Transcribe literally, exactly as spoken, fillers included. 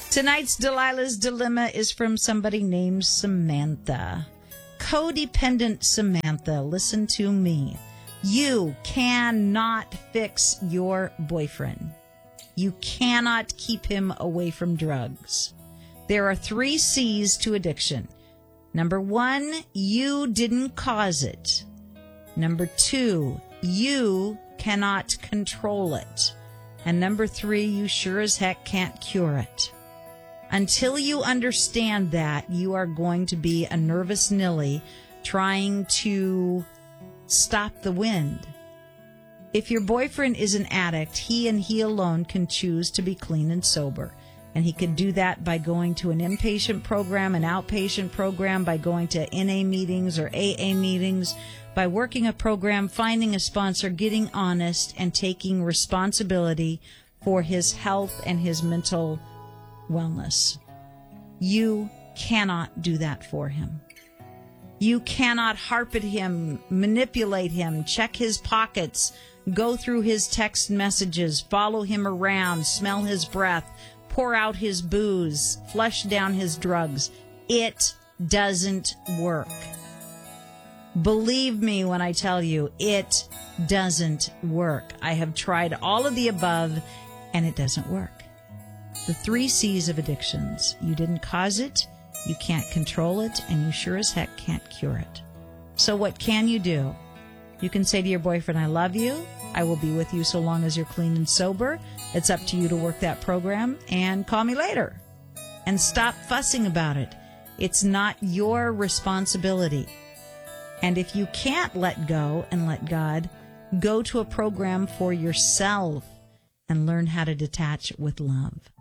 Tonight's Delilah's Dilemma is from somebody named Samantha. Codependent Samantha, listen to me. You cannot fix your boyfriend. You cannot keep him away from drugs. There are three C's to addiction. Number one, you didn't cause it. Number two, you cannot control it. And number three, you sure as heck can't cure it. Until you understand that, you are going to be a nervous Nilly trying to stop the wind. If your boyfriend is an addict, he and he alone can choose to be clean and sober. And he can do that by going to an inpatient program, an outpatient program, by going to N A meetings or A A meetings, by working a program, finding a sponsor, getting honest, and taking responsibility for his health and his mental wellness. You cannot do that for him. You cannot harp at him, manipulate him, check his pockets, go through his text messages, follow him around, smell his breath, pour out his booze, flush down his drugs. It doesn't work. Believe me when I tell you, it doesn't work. I have tried all of the above, and it doesn't work. The three C's of addictions. You didn't cause it, you can't control it, and you sure as heck can't cure it. So what can you do? You can say to your boyfriend, I love you. I will be with you so long as you're clean and sober. It's up to you to work that program, and call me later. And stop fussing about it. It's not your responsibility. And if you can't let go and let God, go to a program for yourself and learn how to detach with love.